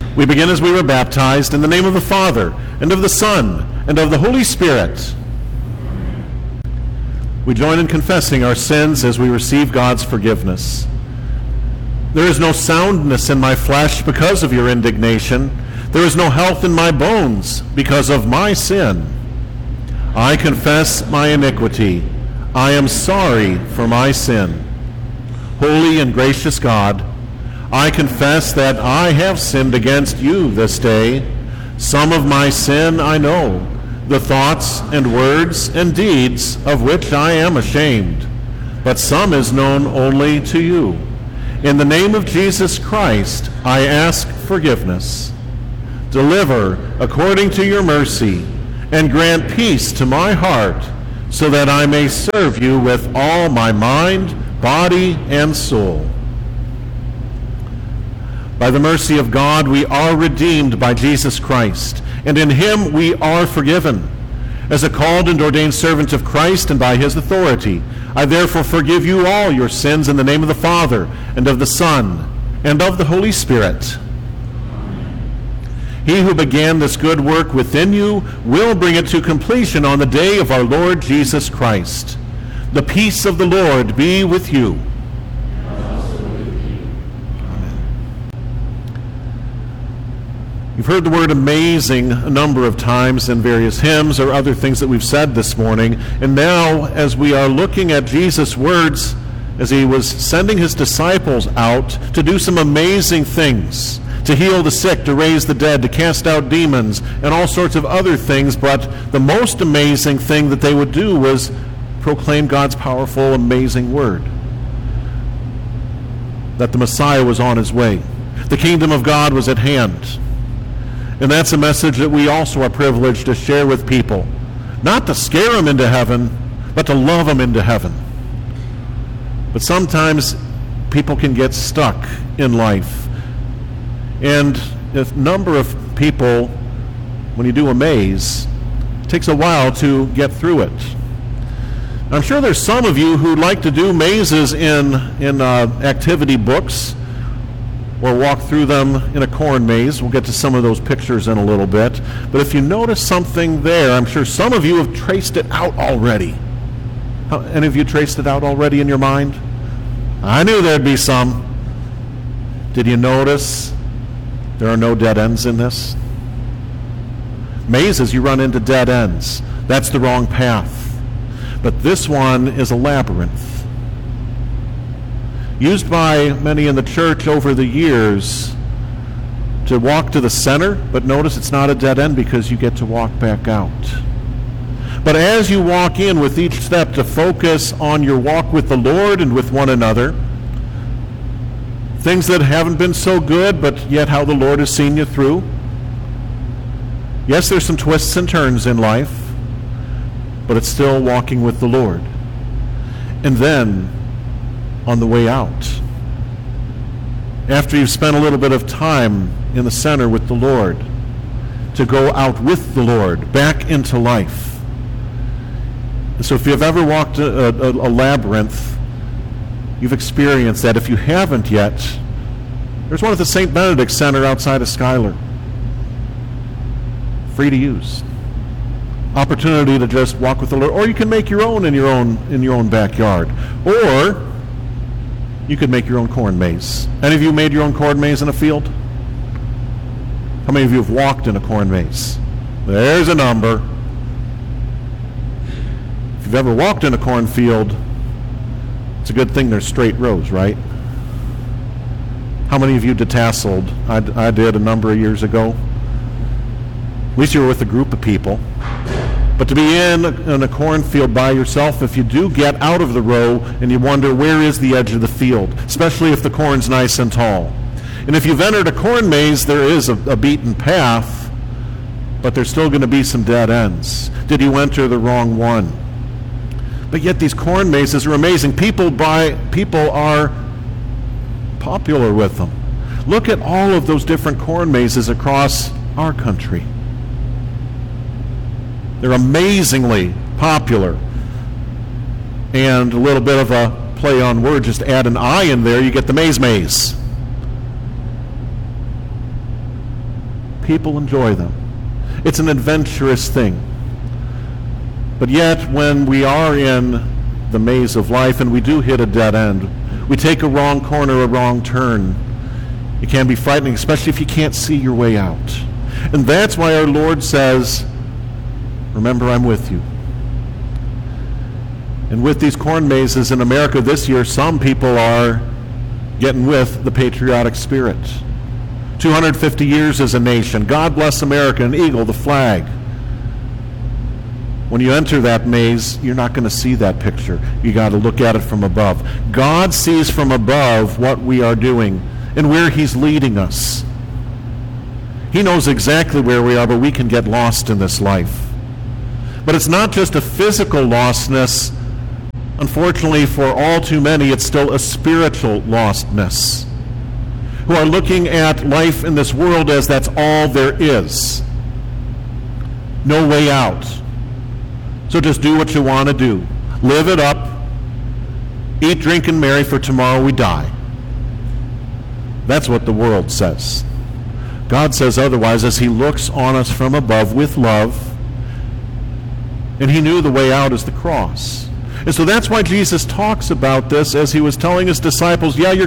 We begin as we were baptized in the name of the Father, and of the Son, and of the Holy Spirit. We join in confessing our sins as we receive God's forgiveness. There is no soundness in my flesh because of your indignation. There is no health in my bones because of my sin. I confess my iniquity. I am sorry for my sin. Holy and gracious God, I confess that I have sinned against you this day. Some of my sin I know, the thoughts and words and deeds of which I am ashamed, but some is known only to you. In the name of Jesus Christ, I ask forgiveness. Deliver according to your mercy, and grant peace to my heart, so that I may serve you with all my mind, body, and soul. By the mercy of God, we are redeemed by Jesus Christ, and in him we are forgiven. As a called and ordained servant of Christ and by his authority, I therefore forgive you all your sins in the name of the Father, and of the Son, and of the Holy Spirit. He who began this good work within you will bring it to completion on the day of our Lord Jesus Christ. The peace of the Lord be with you. You've heard the word amazing a number of times in various hymns or other things that we've said this morning. And now, as we are looking at Jesus' words, as he was sending his disciples out to do some amazing things, to heal the sick, to raise the dead, to cast out demons, and all sorts of other things, but the most amazing thing that they would do was proclaim God's powerful, amazing word. That the Messiah was on his way. The kingdom of God was at hand. And that's a message that we also are privileged to share with people. Not to scare them into heaven, but to love them into heaven. But sometimes people can get stuck in life. And a number of people, when you do a maze, it takes a while to get through it. I'm sure there's some of you who like to do mazes in activity books, or walk through them in a corn maze. We'll get to some of those pictures in a little bit. But if you notice something there, I'm sure some of you have traced it out already. Any of you traced it out already in your mind? I knew there'd be some. Did you notice there are no dead ends in this? Mazes, you run into dead ends. That's the wrong path. But this one is a labyrinth. Used by many in the church over the years to walk to the center, but notice it's not a dead end because you get to walk back out. But as you walk in with each step to focus on your walk with the Lord and with one another, things that haven't been so good, but yet how the Lord has seen you through. Yes, there's some twists and turns in life, but it's still walking with the Lord. And then, on the way out, after you've spent a little bit of time in the center with the Lord, to go out with the Lord back into life. And so if you've ever walked a labyrinth, you've experienced that. If you haven't yet, there's one at the St. Benedict Center outside of Schuyler. Free to use. Opportunity to just walk with the Lord. Or you can make your own in your own backyard. Or you could make your own corn maze. Any of you made your own corn maze in a field? How many of you have walked in a corn maze? There's a number. If you've ever walked in a cornfield, it's a good thing there's straight rows, right? How many of you detasseled? I did a number of years ago. At least you were with a group of people. But to be in a cornfield by yourself, if you do get out of the row and you wonder where is the edge of the field, especially if the corn's nice and tall. And if you've entered a corn maze, there is a beaten path, but there's still going to be some dead ends. Did you enter the wrong one? But yet these corn mazes are amazing. People are popular with them. Look at all of those different corn mazes across our country. They're amazingly popular. And a little bit of a play on word, just add an I in there, you get the maze. people enjoy them. It's an adventurous thing. But yet, when we are in the maze of life and we do hit a dead end, we take a wrong corner, a wrong turn, it can be frightening, especially if you can't see your way out. And that's why our Lord says, remember, I'm with you. And with these corn mazes in America this year, some people are getting with the patriotic spirit. 250 years as a nation. God bless America, an eagle, the flag. When you enter that maze, you're not going to see that picture. You got to look at it from above. God sees from above what we are doing and where he's leading us. He knows exactly where we are, but we can get lost in this life. But it's not just a physical lostness. Unfortunately, for all too many, it's still a spiritual lostness, who are looking at life in this world as that's all there is. No way out. So just do what you want to do. Live it up. Eat, drink, and marry, for tomorrow we die. That's what the world says. God says otherwise as he looks on us from above with love, and he knew the way out is the cross. And so that's why Jesus talks about this as he was telling his disciples, yeah, you're